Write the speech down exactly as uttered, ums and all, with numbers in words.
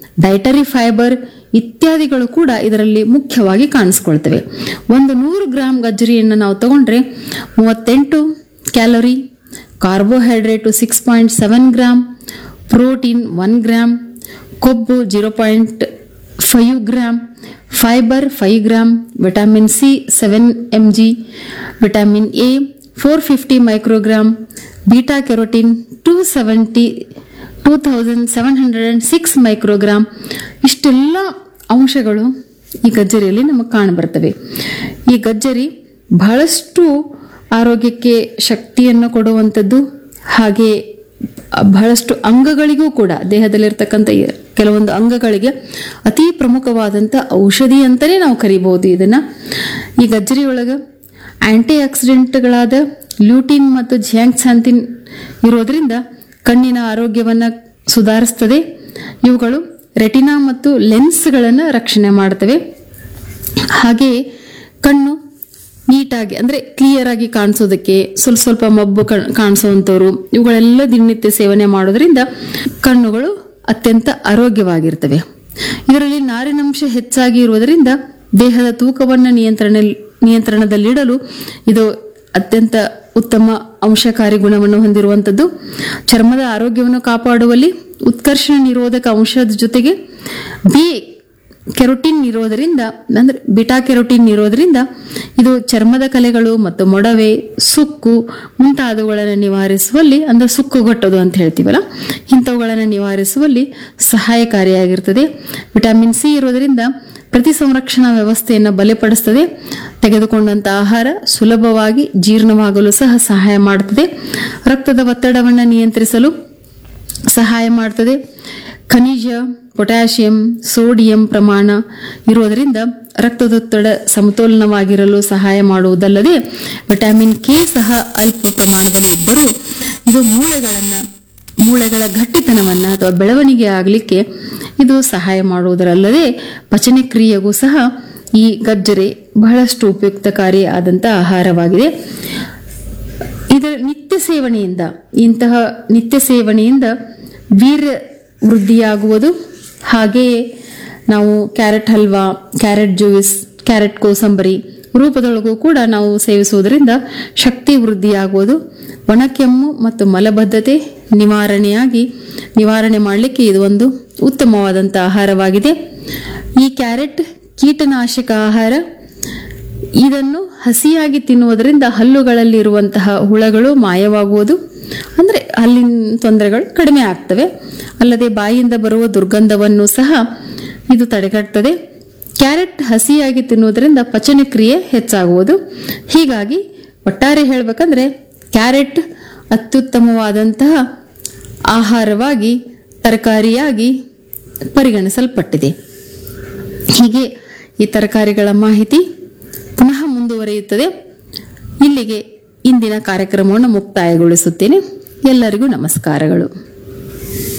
Dietary fibre ಇತ್ಯಾದಿಗಳು ಕೂಡ ಇದರಲ್ಲಿ ಮುಖ್ಯವಾಗಿ ಕಾಣಿಸ್ಕೊಳ್ತವೆ. ಒಂದು ನೂರು ಗ್ರಾಂ ಗಜ್ಜರಿಯನ್ನು ನಾವು ತಗೊಂಡ್ರೆ ಮೂವತ್ತೆಂಟು calorie, carbohydrate six point seven gram, protein one gram, ಕೊಬ್ಬು zero point five gram, fibre five gram, vitamin C seven M G, vitamin A four fifty microgram, beta carotene two seventy two thousand seven hundred and six microgram. ಇಷ್ಟೆಲ್ಲ ಅಂಶಗಳು ಈ ಗಜ್ಜರಿಯಲ್ಲಿ ನಮಗೆ ಕಾಣಬರ್ತವೆ. ಈ ಗಜ್ಜರಿ ಬಹಳಷ್ಟು ಆರೋಗ್ಯಕ್ಕೆ ಶಕ್ತಿಯನ್ನು ಕೊಡುವಂಥದ್ದು, ಹಾಗೆ ಬಹಳಷ್ಟು ಅಂಗಗಳಿಗೂ ಕೂಡ, ದೇಹದಲ್ಲಿರ್ತಕ್ಕಂಥ ಕೆಲವೊಂದು ಅಂಗಗಳಿಗೆ ಅತಿ ಪ್ರಮುಖವಾದಂಥ ಔಷಧಿ ಅಂತಲೇ ನಾವು ಕರಿಬಹುದು ಇದನ್ನ. ಈ ಗಜ್ಜರಿ ಒಳಗೆ ಆಂಟಿ ಆಕ್ಸಿಡೆಂಟ್ಗಳಾದ ಲ್ಯೂಟಿನ್ ಮತ್ತು ಜಿಯಾಂಕ್ಸಾಂಥಿನ್ ಇರೋದ್ರಿಂದ ಕಣ್ಣಿನ ಆರೋಗ್ಯವನ್ನು ಸುಧಾರಿಸ್ತದೆ. ಇವುಗಳು ರೆಟಿನಾ ಮತ್ತು ಲೆನ್ಸ್ಗಳನ್ನು ರಕ್ಷಣೆ ಮಾಡ್ತವೆ. ಹಾಗೆಯೇ ಕಣ್ಣು ನೀಟಾಗಿ ಅಂದರೆ ಕ್ಲಿಯರ್ ಆಗಿ ಕಾಣಿಸೋದಕ್ಕೆ, ಸ್ವಲ್ಪ ಸ್ವಲ್ಪ ಮಬ್ಬು ಕಾಣಿಸುವಂಥವ್ರು ಇವುಗಳೆಲ್ಲ ದಿನನಿತ್ಯ ಸೇವನೆ ಮಾಡೋದ್ರಿಂದ ಕಣ್ಣುಗಳು ಅತ್ಯಂತ ಆರೋಗ್ಯವಾಗಿರ್ತವೆ. ಇದರಲ್ಲಿ ನಾರಿನಂಶ ಹೆಚ್ಚಾಗಿ ಇರುವುದರಿಂದ ದೇಹದ ತೂಕವನ್ನು ನಿಯಂತ್ರಣ ನಿಯಂತ್ರಣದಲ್ಲಿಡಲು ಇದು ಅತ್ಯಂತ ಉತ್ತಮ ಅಂಶಕಾರಿ ಗುಣವನ್ನು ಹೊಂದಿರುವಂಥದ್ದು. ಚರ್ಮದ ಆರೋಗ್ಯವನ್ನು ಕಾಪಾಡುವಲ್ಲಿ ಉತ್ಕರ್ಷಣ ನಿರೋಧಕ ಅಂಶದ ಜೊತೆಗೆ ಬಿ ಕೆರೋಟಿನ್ ಇರೋದರಿಂದ, ಅಂದ್ರೆ ಬಿಟಾ ಕೆರೋಟಿನ್ ಇರೋದ್ರಿಂದ ಇದು ಚರ್ಮದ ಕಲೆಗಳು ಮತ್ತು ಮೊಡವೆ, ಸುಕ್ಕು ಮುಂತಾದವುಗಳನ್ನು ನಿವಾರಿಸುವಲ್ಲಿ, ಅಂದ್ರೆ ಸುಕ್ಕುಗಟ್ಟೋದು ಅಂತ ಹೇಳ್ತೀವಲ್ಲ, ಇಂಥವುಗಳನ್ನು ನಿವಾರಿಸುವಲ್ಲಿ ಸಹಾಯಕಾರಿಯಾಗಿರ್ತದೆ. ವಿಟಮಿನ್ ಸಿ ಇರೋದರಿಂದ ಪ್ರತಿ ಸಂರಕ್ಷಣಾ ವ್ಯವಸ್ಥೆಯನ್ನು ಬಲಪಡಿಸ್ತದೆ. ತೆಗೆದುಕೊಂಡಂತ ಆಹಾರ ಸುಲಭವಾಗಿ ಜೀರ್ಣವಾಗಲು ಸಹ ಸಹಾಯ ಮಾಡುತ್ತದೆ. ರಕ್ತದ ಒತ್ತಡವನ್ನು ನಿಯಂತ್ರಿಸಲು ಸಹಾಯ ಮಾಡುತ್ತದೆ. ಖನಿಜ, ಪೊಟ್ಯಾಷಿಯಂ, ಸೋಡಿಯಂ ಪ್ರಮಾಣ ಇರೋದರಿಂದ ರಕ್ತದೊತ್ತಡ ಸಮತೋಲನವಾಗಿರಲು ಸಹಾಯ ಮಾಡುವುದಲ್ಲದೆ ವಿಟಮಿನ್ ಕೆ ಸಹ ಅಲ್ಪ ಪ್ರಮಾಣದಲ್ಲಿ ಇದ್ದರೂ ಇದು ಮೂಳೆಗಳನ್ನು ಮೂಳೆಗಳ ಗಟ್ಟಿತನವನ್ನು ಅಥವಾ ಬೆಳವಣಿಗೆ ಆಗಲಿಕ್ಕೆ ಇದು ಸಹಾಯ ಮಾಡುವುದರಲ್ಲದೆ ಪಚನ ಕ್ರಿಯೆಗೂ ಸಹ ಈ ಗಜ್ಜರಿ ಬಹಳಷ್ಟು ಉಪಯುಕ್ತಕಾರಿ ಆದಂಥ ಆಹಾರವಾಗಿದೆ. ಇದರ ನಿತ್ಯ ಸೇವನೆಯಿಂದ ಇಂತಹ ನಿತ್ಯ ಸೇವನೆಯಿಂದ ವೀರ್ಯ ವೃದ್ಧಿಯಾಗುವುದು. ಹಾಗೆಯೇ ನಾವು carrot halwa, carrot juice, carrot ಕೋಸಂಬರಿ ರೂಪದೊಳಗೂ ಕೂಡ ನಾವು ಸೇವಿಸುವುದರಿಂದ ಶಕ್ತಿ ವೃದ್ಧಿಯಾಗುವುದು. ಒಣಕೆಮ್ಮು ಮತ್ತು ಮಲಬದ್ಧತೆ ನಿವಾರಣೆಯಾಗಿ ನಿವಾರಣೆ ಮಾಡಲಿಕ್ಕೆ ಇದು ಒಂದು ಉತ್ತಮವಾದಂಥ ಆಹಾರವಾಗಿದೆ. ಈ ಕ್ಯಾರೆಟ್ ಕೀಟನಾಶಕ ಆಹಾರ. ಇದನ್ನು ಹಸಿಯಾಗಿ ತಿನ್ನುವುದರಿಂದ ಹಲ್ಲುಗಳಲ್ಲಿ ಇರುವಂತಹ ಹುಳಗಳು ಮಾಯವಾಗುವುದು, ಅಂದರೆ ಹಲ್ಲಿನ ತೊಂದರೆಗಳು ಕಡಿಮೆ ಆಗ್ತವೆ. ಅಲ್ಲದೆ ಬಾಯಿಯಿಂದ ಬರುವ ದುರ್ಗಂಧವನ್ನು ಸಹ ಇದು ತಡೆಗಟ್ಟುತ್ತದೆ. ಕ್ಯಾರೆಟ್ ಹಸಿಯಾಗಿ ತಿನ್ನುವುದರಿಂದ ಪಚನ ಕ್ರಿಯೆ ಹೆಚ್ಚಾಗುವುದು. ಹೀಗಾಗಿ ಒಟ್ಟಾರೆ ಹೇಳಬೇಕಂದ್ರೆ ಕ್ಯಾರೆಟ್ ಅತ್ಯುತ್ತಮವಾದಂತಹ ಆಹಾರವಾಗಿ, ತರಕಾರಿಯಾಗಿ ಪರಿಗಣಿಸಲ್ಪಟ್ಟಿದೆ. ಹೀಗೆ ಈ ತರಕಾರಿಗಳ ಮಾಹಿತಿ ಪುನಃ ಮುಂದುವರಿಯುತ್ತದೆ. ಇಲ್ಲಿಗೆ ಇಂದಿನ ಕಾರ್ಯಕ್ರಮವನ್ನು ಮುಕ್ತಾಯಗೊಳಿಸುತ್ತೇನೆ. ಎಲ್ಲರಿಗೂ ನಮಸ್ಕಾರಗಳು.